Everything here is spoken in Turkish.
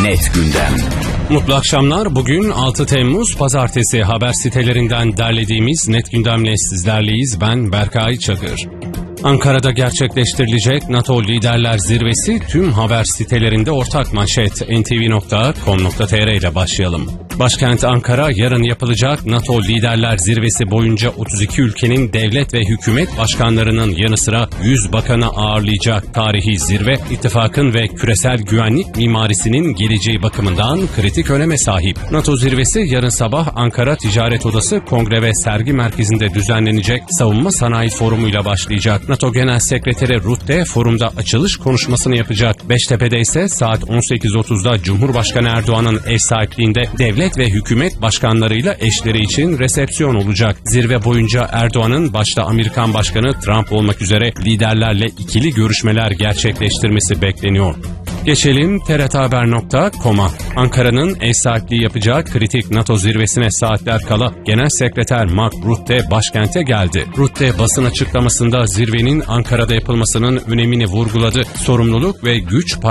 Net Gündem. Mutlu akşamlar. Bugün 6 Temmuz Pazartesi, haber sitelerinden derlediğimiz Net Gündem'le sizlerleyiz. Ben Berkay Çakır. Ankara'da gerçekleştirilecek NATO Liderler Zirvesi tüm haber sitelerinde ortak manşet. ntv.com.tr ile başlayalım. Başkent Ankara, yarın yapılacak NATO Liderler Zirvesi boyunca 32 ülkenin devlet ve hükümet başkanlarının yanı sıra 100 bakanı ağırlayacak. Tarihi zirve, ittifakın ve küresel güvenlik mimarisinin geleceği bakımından kritik öneme sahip. NATO zirvesi yarın sabah Ankara Ticaret Odası Kongre ve Sergi Merkezi'nde düzenlenecek Savunma Sanayi Forumu ile başlayacak. NATO Genel Sekreteri Rutte forumda açılış konuşmasını yapacak. Beştepe'de ise saat 18.30'da Cumhurbaşkanı Erdoğan'ın ev sahipliğinde devlet ve hükümet başkanlarıyla eşleri için resepsiyon olacak. Zirve boyunca Erdoğan'ın başta Amerikan Başkanı Trump olmak üzere liderlerle ikili görüşmeler gerçekleştirmesi bekleniyor. Geçelim TRThaber.com'a. Ankara'nın ev sahipliği yapacağı kritik NATO zirvesine saatler kala Genel Sekreter Mark Rutte başkente geldi. Rutte basın açıklamasında zirvenin Ankara'da yapılmasının önemini vurguladı. Sorumluluk ve güç